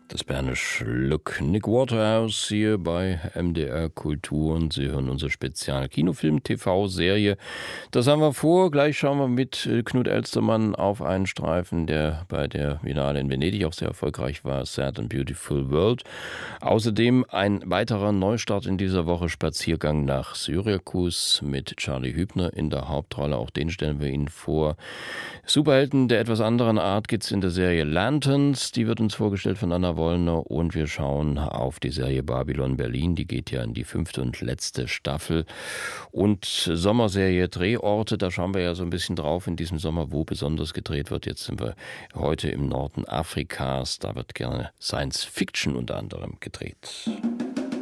Das Bernisch Look. Nick Waterhouse hier bei MDR Kultur und Sie hören unser Spezial-Kinofilm-TV-Serie. Das haben wir vor. Gleich schauen wir mit Knut Elstermann auf einen Streifen, der bei der Biennale in Venedig auch sehr erfolgreich war, Sad and Beautiful World. Außerdem ein weiterer Neustart in dieser Woche, Spaziergang nach Syrakus mit Charlie Hübner in der Hauptrolle. Auch den stellen wir Ihnen vor. Superhelden der etwas anderen Art gibt es in der Serie Lanterns. Die wird uns vorgestellt von Anna Wollner. Und wir schauen auf die Serie Babylon Berlin. Die geht ja in die 5. und letzte Staffel. Und Sommerserie Drehorte, da schauen wir ja so ein bisschen drauf in diesem Sommer, wo besonders gedreht wird. Jetzt sind wir heute im Norden Afrikas. Da wird gerne Science Fiction unter anderem gedreht.